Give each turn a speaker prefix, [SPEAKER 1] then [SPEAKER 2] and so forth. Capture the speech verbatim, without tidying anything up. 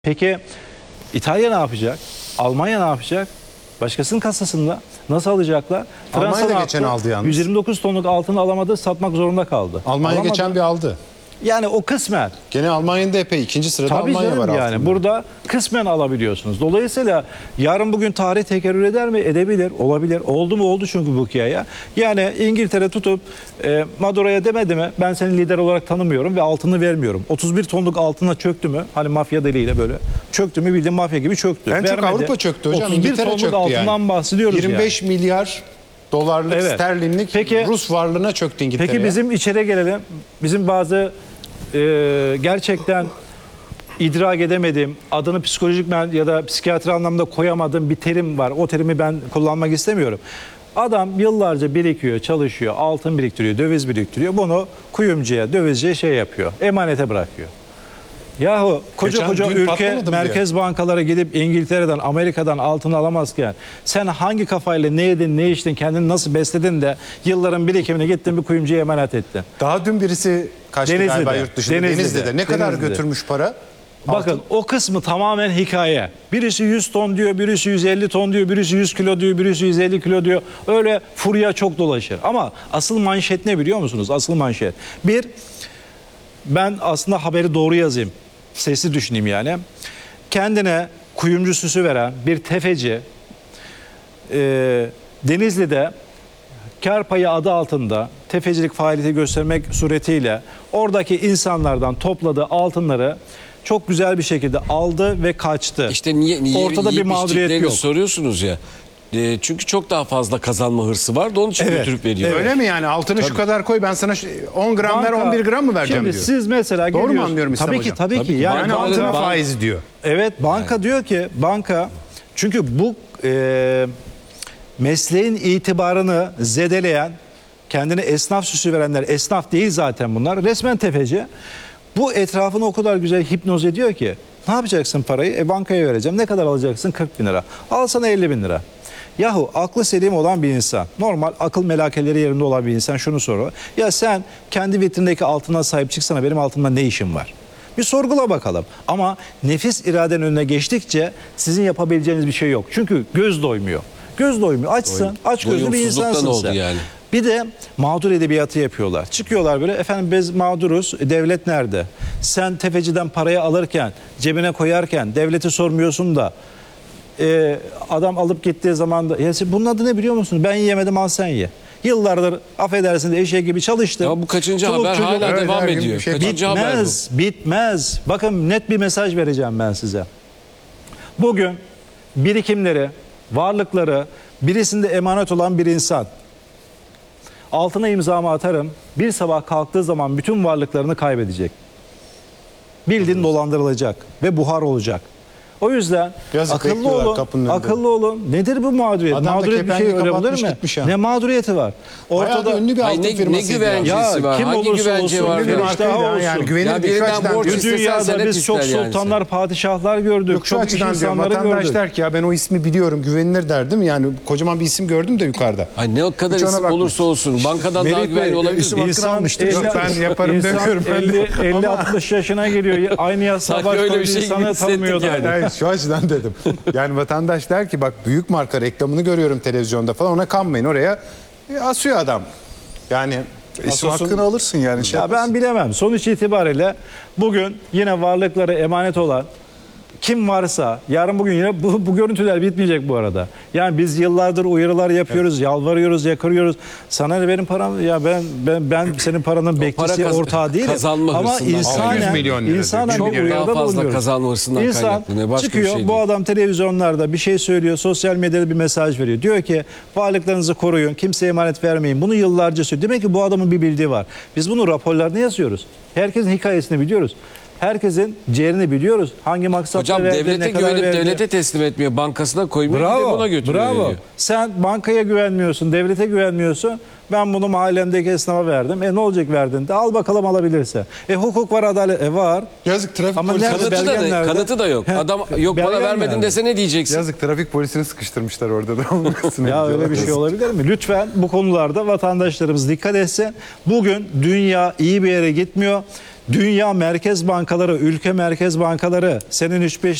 [SPEAKER 1] Peki İtalya ne yapacak? Almanya ne yapacak? Başkasının kasasında nasıl alacaklar?
[SPEAKER 2] Almanya
[SPEAKER 1] Fransa
[SPEAKER 2] da
[SPEAKER 1] ne
[SPEAKER 2] geçen
[SPEAKER 1] yaptı?
[SPEAKER 2] aldı yalnız.
[SPEAKER 1] yüz yirmi dokuz tonluk altını alamadı, satmak zorunda kaldı.
[SPEAKER 2] Almanya
[SPEAKER 1] Alamadı.
[SPEAKER 2] geçen bir aldı.
[SPEAKER 1] Yani o kısmen.
[SPEAKER 2] Gene Almanya'da epey ikinci sırada
[SPEAKER 1] Tabii
[SPEAKER 2] Almanya
[SPEAKER 1] canım
[SPEAKER 2] var
[SPEAKER 1] yani
[SPEAKER 2] altında.
[SPEAKER 1] burada kısmen alabiliyorsunuz. Dolayısıyla yarın bugün tarih tekerrür eder mi? Edebilir, olabilir. Oldu mu? Oldu çünkü bu hikaye. Yani İngiltere tutup e, Maduro'ya demedi mi? Ben seni lider olarak tanımıyorum ve altını vermiyorum. otuz bir tonluk altına çöktü mü? Hani mafya diliyle böyle. Çöktü mü bildiğin mafya gibi çöktü.
[SPEAKER 2] En çok
[SPEAKER 1] Vermedi.
[SPEAKER 2] Avrupa çöktü hocam.
[SPEAKER 1] otuz bir
[SPEAKER 2] İngiltere
[SPEAKER 1] tonluk
[SPEAKER 2] çöktü
[SPEAKER 1] altından
[SPEAKER 2] yani.
[SPEAKER 1] bahsediyoruz
[SPEAKER 2] yirmi beş
[SPEAKER 1] yani.
[SPEAKER 2] milyar dolarlık
[SPEAKER 1] Evet.
[SPEAKER 2] sterlinlik
[SPEAKER 1] Peki-
[SPEAKER 2] Rus varlığına çöktü İngiltere'ye.
[SPEAKER 1] Peki bizim içeri gelelim. Bizim bazı e, gerçekten idrak edemediğim, adını psikolojik ben ya da psikiyatri anlamda koyamadığım bir terim var. O terimi ben kullanmak istemiyorum. Adam yıllarca birikiyor, çalışıyor, altın biriktiriyor, döviz biriktiriyor. Bunu kuyumcuya, dövizciye şey yapıyor, emanete bırakıyor. Yahu koca
[SPEAKER 2] Geçen
[SPEAKER 1] koca
[SPEAKER 2] dün
[SPEAKER 1] ülke
[SPEAKER 2] patlamadı mı
[SPEAKER 1] merkez bankalara gidip İngiltere'den, Amerika'dan altın alamazken sen hangi kafayla ne yedin, ne içtin, kendini nasıl besledin de yılların birikimini gittin bir kuyumcuya emanet ettin.
[SPEAKER 2] Daha dün birisi kaçtı
[SPEAKER 1] Denizli'de.
[SPEAKER 2] galiba yurt dışında.
[SPEAKER 1] Denizli'de.
[SPEAKER 2] Denizli'de. Ne kadar
[SPEAKER 1] Denizli'de.
[SPEAKER 2] götürmüş para?
[SPEAKER 1] Bakın
[SPEAKER 2] Altın.
[SPEAKER 1] o kısmı tamamen hikaye. Birisi yüz ton diyor, birisi yüz elli ton diyor, birisi yüz kilo diyor, birisi yüz elli kilo diyor. Öyle furya çok dolaşır. Ama asıl manşet ne biliyor musunuz? Asıl manşet. Bir, ben aslında haberi doğru yazayım. Sesli düşüneyim yani. Kendine kuyumcu süsü veren bir tefeci e, Denizli'de kar payı adı altında tefecilik faaliyeti göstermek suretiyle oradaki insanlardan topladığı altınları çok güzel bir şekilde aldı ve kaçtı.
[SPEAKER 3] İşte niye, niye
[SPEAKER 1] Ortada bir
[SPEAKER 3] yiyip
[SPEAKER 1] mağduriyet
[SPEAKER 3] içtiklerini
[SPEAKER 1] yok.
[SPEAKER 3] soruyorsunuz ya. E, çünkü çok daha fazla kazanma hırsı vardı. Onun için
[SPEAKER 1] Evet,
[SPEAKER 3] götürüp veriyor.
[SPEAKER 1] evet.
[SPEAKER 2] Öyle mi yani? Altını şu kadar koy, ben sana şu- on gram ver,
[SPEAKER 1] Banka-
[SPEAKER 2] on bir gram mı vereceğim
[SPEAKER 1] Şimdi
[SPEAKER 2] diyor.
[SPEAKER 1] siz mesela
[SPEAKER 2] Doğru mu
[SPEAKER 1] geliyorsunuz-
[SPEAKER 2] anlıyorum İslam
[SPEAKER 1] Tabii
[SPEAKER 2] hocam?
[SPEAKER 1] ki tabii,
[SPEAKER 3] Tabii
[SPEAKER 1] ki.
[SPEAKER 3] ki.
[SPEAKER 1] Yani,
[SPEAKER 2] Yani
[SPEAKER 3] Banka-
[SPEAKER 2] altına
[SPEAKER 3] banka-
[SPEAKER 2] faizi diyor.
[SPEAKER 1] evet banka diyor ki banka çünkü bu e, mesleğin itibarını zedeleyen kendine esnaf süsü verenler esnaf değil zaten bunlar resmen tefeci. Bu etrafını o kadar güzel hipnoz ediyor ki ne yapacaksın parayı? E bankaya vereceğim. Ne kadar alacaksın? kırk bin lira. Al sana elli bin lira. Yahu aklı selim olan bir insan, normal akıl melakeleri yerinde olan bir insan şunu soruyor. Ya sen kendi vitrindeki altına sahip çıksana, benim altımda ne işim var? Bir sorgula bakalım. Ama nefis iraden önüne geçtikçe sizin yapabileceğiniz bir şey yok. Çünkü göz doymuyor. Göz doymuyor. Açsın, aç gözlü bir
[SPEAKER 3] Doyumsuzluktan
[SPEAKER 1] insansın
[SPEAKER 3] oldu
[SPEAKER 1] sen.
[SPEAKER 3] yani.
[SPEAKER 1] Bir de mağdur edebiyatı yapıyorlar. Çıkıyorlar böyle, efendim biz mağduruz, devlet nerede? Sen tefeciden parayı alırken, cebine koyarken devleti sormuyorsun da e, adam alıp gittiği zaman da ya siz bunun adı ne biliyor musun? Ben yiyemedim, al sen ye. Yıllardır affedersiniz eşeği gibi çalıştım.
[SPEAKER 3] Ya bu kaçıncı
[SPEAKER 1] Çoluk
[SPEAKER 3] haber
[SPEAKER 1] çocuk-
[SPEAKER 3] hala
[SPEAKER 2] Evet,
[SPEAKER 3] devam
[SPEAKER 2] her gün
[SPEAKER 3] ediyor.
[SPEAKER 2] bir şey-
[SPEAKER 3] Kaçıncı haber bu?
[SPEAKER 1] Bitmez, bitmez. Bakın net bir mesaj vereceğim ben size. Bugün birikimleri, varlıkları birisinde emanet olan bir insan altına imzamı atarım, bir sabah kalktığı zaman bütün varlıklarını kaybedecek. Bildiğin dolandırılacak ve buhar olacak. O yüzden
[SPEAKER 2] Yazık,
[SPEAKER 1] akıllı
[SPEAKER 2] bekliyorlar
[SPEAKER 1] olun,
[SPEAKER 2] kapının önünde.
[SPEAKER 1] akıllı olun. Nedir bu mağduriyet?
[SPEAKER 2] Adam da
[SPEAKER 1] Mağduriyet bir şey
[SPEAKER 2] kepengi
[SPEAKER 1] öyle olur
[SPEAKER 2] kapatmış
[SPEAKER 1] mu?
[SPEAKER 2] gitmiş ya.
[SPEAKER 1] Ne mağduriyeti var?
[SPEAKER 2] Bayağı da ünlü bir
[SPEAKER 3] Ay
[SPEAKER 2] altın
[SPEAKER 3] ne- ne
[SPEAKER 2] firmasıydı.
[SPEAKER 3] güvence-
[SPEAKER 2] yani.
[SPEAKER 3] Birisi var.
[SPEAKER 1] kim
[SPEAKER 3] Hangi
[SPEAKER 1] olursa
[SPEAKER 3] güvence
[SPEAKER 1] olsun,
[SPEAKER 3] var
[SPEAKER 1] bir
[SPEAKER 3] ya?
[SPEAKER 1] iştahı
[SPEAKER 2] Yani,
[SPEAKER 1] olsun.
[SPEAKER 2] yani güvenir
[SPEAKER 3] Ya
[SPEAKER 2] de şu
[SPEAKER 3] birinden
[SPEAKER 2] açıdan
[SPEAKER 3] borç
[SPEAKER 2] diyor.
[SPEAKER 1] Bu
[SPEAKER 3] istesen
[SPEAKER 1] dünyada
[SPEAKER 3] senet
[SPEAKER 1] biz çok
[SPEAKER 3] ister yani
[SPEAKER 1] sultanlar, padişahlar gördük.
[SPEAKER 2] Yok şu
[SPEAKER 1] çok iş
[SPEAKER 2] açıdan diyorum,
[SPEAKER 1] insanları
[SPEAKER 2] vatandaş
[SPEAKER 1] gördük.
[SPEAKER 2] der ki ya ben o ismi biliyorum, güvenilir der değil mi? Yani kocaman bir isim gördüm de yukarıda.
[SPEAKER 3] Ay ne o kadar
[SPEAKER 2] Hiç ona
[SPEAKER 3] isim
[SPEAKER 2] bakmıyor.
[SPEAKER 3] olursa olsun. Bankadan daha
[SPEAKER 1] Melih
[SPEAKER 3] güvenli
[SPEAKER 1] Bey,
[SPEAKER 3] olabilir
[SPEAKER 2] isim
[SPEAKER 3] mi?
[SPEAKER 2] hakkını
[SPEAKER 1] İnsan
[SPEAKER 2] almıştır.
[SPEAKER 1] elli-
[SPEAKER 2] Yok, ben yaparım
[SPEAKER 1] insan
[SPEAKER 2] demiyorum ben de.
[SPEAKER 1] elli altmış yaşına geliyor. Aynı yastığa
[SPEAKER 3] Sanki
[SPEAKER 1] baş
[SPEAKER 3] öyle bir
[SPEAKER 1] koyduğu
[SPEAKER 3] şey gibi
[SPEAKER 1] insanı
[SPEAKER 3] hissettik
[SPEAKER 1] tanımıyordu.
[SPEAKER 3] yani.
[SPEAKER 2] Hayır, şu açıdan dedim. Yani vatandaş der ki bak büyük marka reklamını görüyorum televizyonda falan, ona kanmayın, oraya e, asıyor adam. Yani
[SPEAKER 4] İsim
[SPEAKER 2] Asos'un-
[SPEAKER 4] hakkını alırsın yani. Şey
[SPEAKER 1] Ya ben bilemem. Sonuç itibariyle bugün yine varlıkları emanet olan kim varsa yarın bugün yine bu, bu görüntüler bitmeyecek bu arada. Yani biz yıllardır uyarılar yapıyoruz, yalvarıyoruz, yakarıyoruz. Sana ne benim param, ya ben ben ben senin paranın bekçisi,
[SPEAKER 3] kaz-
[SPEAKER 1] ortağı değilim.
[SPEAKER 3] kazanma
[SPEAKER 1] Ama
[SPEAKER 3] hırsından.
[SPEAKER 2] altı yüz
[SPEAKER 1] insanen,
[SPEAKER 2] milyon lira
[SPEAKER 1] insanen
[SPEAKER 2] diyor.
[SPEAKER 1] bir
[SPEAKER 3] Çok daha
[SPEAKER 1] uyarıda
[SPEAKER 3] fazla
[SPEAKER 1] bulunuyoruz.
[SPEAKER 3] kazanma hırsından
[SPEAKER 1] İnsan
[SPEAKER 3] kaynaklı. Başka bir
[SPEAKER 1] çıkıyor,
[SPEAKER 3] şey
[SPEAKER 1] bu
[SPEAKER 3] değil.
[SPEAKER 1] adam televizyonlarda bir şey söylüyor, sosyal medyada bir mesaj veriyor. Diyor ki varlıklarınızı koruyun, kimseye emanet vermeyin. Bunu yıllarca söylüyor. Demek ki bu adamın bir bildiği var. Biz bunu raporlarını yazıyoruz. Herkesin hikayesini biliyoruz. Herkesin ciğerini biliyoruz. Hangi maksatla
[SPEAKER 3] Hocam
[SPEAKER 1] verdi,
[SPEAKER 3] devlete
[SPEAKER 1] ne kadar
[SPEAKER 3] güvenip
[SPEAKER 1] verdi.
[SPEAKER 3] devlete teslim etmiyor. Bankasına koymuyor. Bir de
[SPEAKER 1] Bravo,
[SPEAKER 3] buna götürüyor.
[SPEAKER 1] bravo.
[SPEAKER 3] veriyor.
[SPEAKER 1] Sen bankaya güvenmiyorsun, devlete güvenmiyorsun. Ben bunu mahallemdeki esnafa verdim. E ne olacak verdin de al bakalım alabilirse. E hukuk var, adalet e var.
[SPEAKER 2] Yazık trafik
[SPEAKER 1] Ama
[SPEAKER 2] polisi.
[SPEAKER 1] nerede?
[SPEAKER 3] Kanıtı da,
[SPEAKER 1] belgen
[SPEAKER 3] ne-
[SPEAKER 1] nerede?
[SPEAKER 3] kanıtı da yok.
[SPEAKER 1] He,
[SPEAKER 3] Adam yok bana
[SPEAKER 1] belgen
[SPEAKER 3] vermedin
[SPEAKER 1] nerede?
[SPEAKER 3] dese ne diyeceksin?
[SPEAKER 2] Yazık trafik polisini sıkıştırmışlar orada da olmasın.
[SPEAKER 1] Ya öyle bir şey olabilir mi? Lütfen bu konularda vatandaşlarımız dikkat etsin. Bugün dünya iyi bir yere gitmiyor. dünya merkez bankaları, ülke merkez bankaları senin üç beş